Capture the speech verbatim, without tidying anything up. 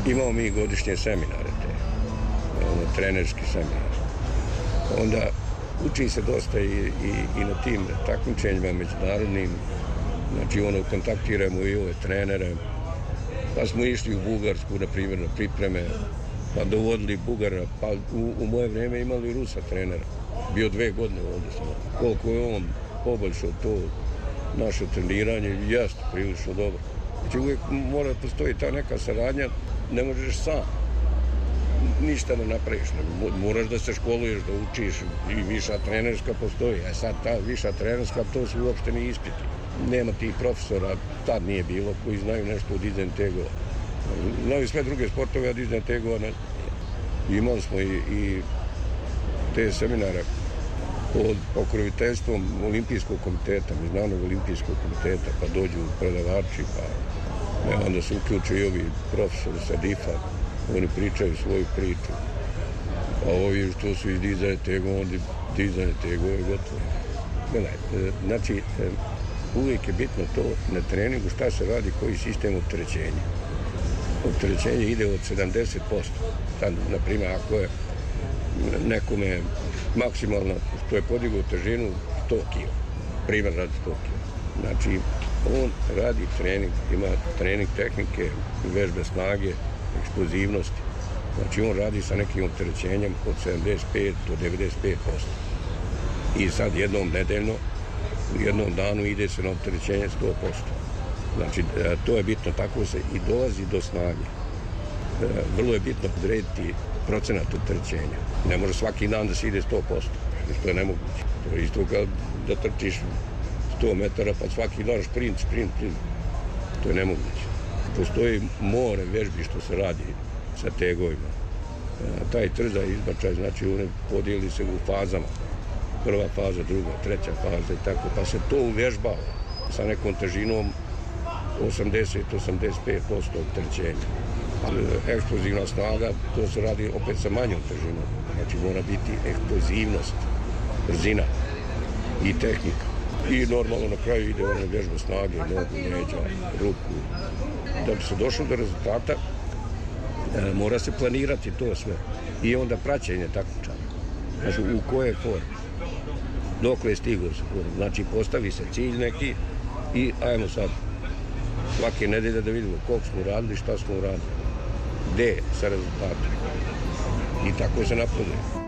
Imamo mi godišnje seminare, te, ono, trenerski seminar. Onda uči se dosta i, i, i na tim takmičenjima međunarodnim. Znači, ono, kontaktiramo i ove trenere. Pa smo išli u Bugarsku, na primjer, na pripreme, pa dovodili Bugara, pa u, u moje vrijeme imali Rusa trenera. Bio dve godine ovdje sam. Koliko je on poboljšao to naše treniranje, jeste prilično dobro. Znači, uvijek mora da postoji ta neka saradnja, ne možeš sam ništa da napraviš. Moraš da se školuješ, da učiš i viša trenerska postoji. A sad ta viša trenerska, to su uopšteni ispiti. Nema tih profesora, tad nije bilo, koji znaju nešto od dizanja tegova. Znaju sve druge sportove, a dizanja tegova ne. Imali smo i, i te seminare pod pokroviteljstvom Olimpijskog komiteta, Međunarodnog olimpijskog komiteta, pa dođu predavači, pa ne, onda se uključuju i ovi profesori sa D I F-a, oni pričaju svoju priču. A ovi što su iz dizanja tegova, onda dizanje tegova je gotovo. Gledaj, znači, uvijek je bitno to na treningu šta se radi, koji sistem opterećenja. Opterećenje ide od sedamdeset posto. Sad, na primjer, ako je nekome maksimalno što je podigao težinu sto kila, primjer radi sto kila. Znači, on radi trening, ima trening tehnike, vežbe snage, eksplozivnosti. Znači, on radi sa nekim opterećenjem od sedamdeset pet do devedeset pet posto. I sad jednom nedeljno, u jednom danu ide se na opterećenje sto posto. Znači, to je bitno, tako se i dolazi do snage. Vrlo je bitno odrediti procenat opterećenja. Ne može svaki dan da se ide sto posto, što je nemoguće. To je isto kao da trčiš sto metara, pa svaki dan šprint, šprint, šprint. To je nemoguće. Postoji more vežbi što se radi sa tegovima. Taj trzaj izbačaj, znači, one podijeli se u fazama. Prva faza, druga, treća faza i tako, pa se to uvježbava sa nekom težinom osamdeset do osamdeset pet posto opterećenja. Eksplozivna snaga, to se radi opet sa manjom težinom. Znači, mora biti eksplozivnost, brzina i tehnika. I normalno na kraju ide ona vježba snage, nogu, leđa, ruku. Da bi se došlo do rezultata, mora se planirati to sve. I onda praćenje takmičara. Znači, u koje forme. Dokle je stiglo se forme. Znači, postavi se cilj neki i ajmo sad svake nedelje da vidimo koliko smo radili, šta smo radili, gde sa rezultatom. I tako se napreduje.